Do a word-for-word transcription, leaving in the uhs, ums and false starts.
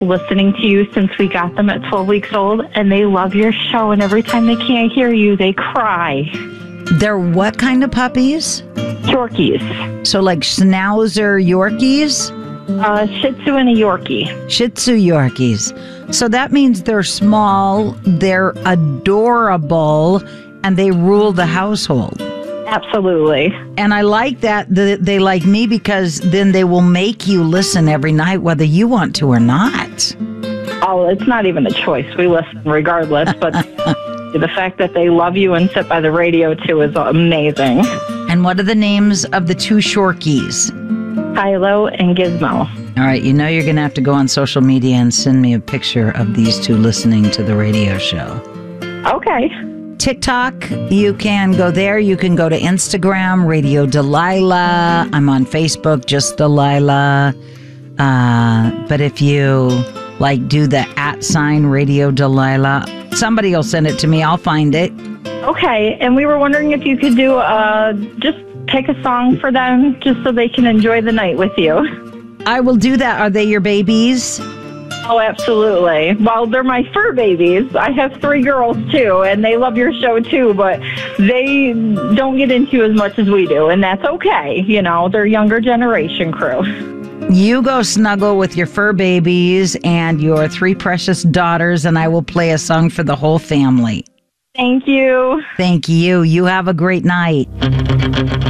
listening to you since we got them at twelve weeks old, and they love your show, and every time they can't hear you, they cry. They're what kind of puppies? Yorkies. So like Schnauzer Yorkies? Uh, Shih Tzu and a Yorkie. Shih Tzu Yorkies. So that means they're small, they're adorable, and they rule the household. Absolutely. And I like that they like me because then they will make you listen every night whether you want to or not. Oh, it's not even a choice. We listen regardless, but the fact that they love you and sit by the radio too is amazing. And what are the names of the two Shorkies? Kylo and Gizmo. All right, you know you're going to have to go on social media and send me a picture of these two listening to the radio show. Okay. TikTok, you can go there. You can go to Instagram, Radio Delilah. I'm on Facebook, just Delilah. Uh, but if you like do the at sign Radio Delilah, somebody will send it to me. I'll find it. Okay, and we were wondering if you could do uh, just pick a song for them just so they can enjoy the night with you. I will do that. Are they your babies? Oh, absolutely. Well, they're my fur babies. I have three girls, too, and they love your show, too, but they don't get into as much as we do, and that's okay. You know, they're younger generation crew. You go snuggle with your fur babies and your three precious daughters, and I will play a song for the whole family. Thank you. Thank you. You have a great night.